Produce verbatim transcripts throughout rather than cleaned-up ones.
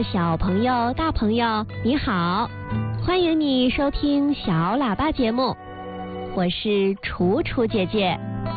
的小朋友、大朋友，你好，欢迎你收听小喇叭节目，我是楚楚姐姐。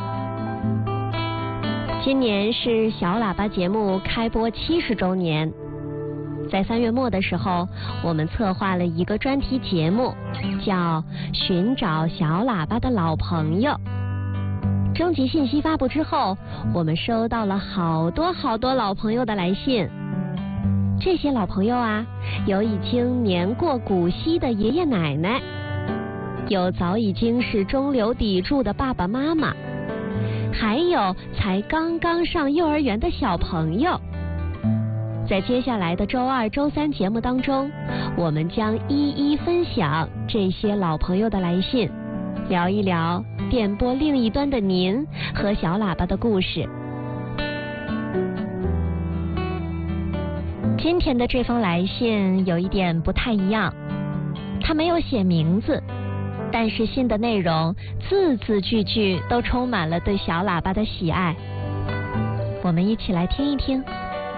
今年是小喇叭节目开播七十周年，在三月末的时候，我们策划了一个专题节目，叫《寻找小喇叭的老朋友》。征集信息发布之后，我们收到了好多好多老朋友的来信。这些老朋友啊，有已经年过古稀的爷爷奶奶，有早已经是中流砥柱的爸爸妈妈，还有才刚刚上幼儿园的小朋友。在接下来的周二、周三节目当中，我们将一一分享这些老朋友的来信，聊一聊电波另一端的您和小喇叭的故事。今天的这封来信有一点不太一样，他没有写名字，但是信的内容字字句句都充满了对小喇叭的喜爱。我们一起来听一听。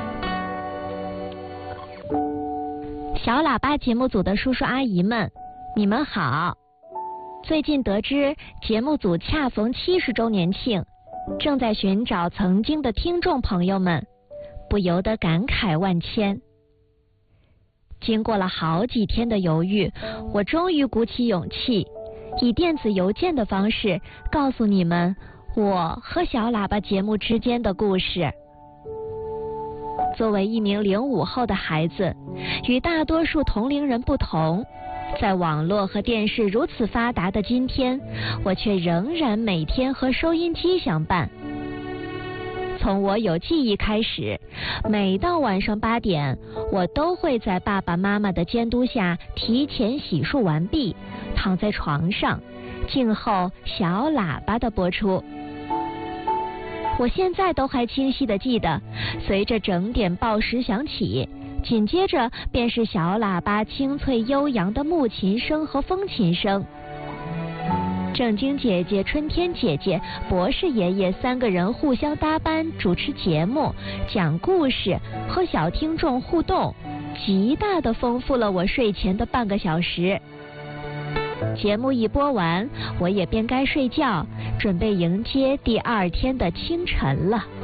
小喇叭节目组的叔叔阿姨们，你们好！最近得知节目组恰逢七十周年庆，正在寻找曾经的听众朋友们，不由得感慨万千。经过了好几天的犹豫，我终于鼓起勇气，以电子邮件的方式告诉你们我和小喇叭节目之间的故事。作为一名零五后的孩子，与大多数同龄人不同，在网络和电视如此发达的今天，我却仍然每天和收音机相伴。从我有记忆开始，每到晚上八点，我都会在爸爸妈妈的监督下提前洗漱完毕，躺在床上，静候小喇叭的播出。我现在都还清晰地记得，随着整点报时响起，紧接着便是小喇叭清脆悠扬的木琴声和风琴声。正经姐姐、春天姐姐、博士爷爷三个人互相搭班主持节目，讲故事，和小听众互动，极大地丰富了我睡前的半个小时。节目一播完，我也便该睡觉，准备迎接第二天的清晨了。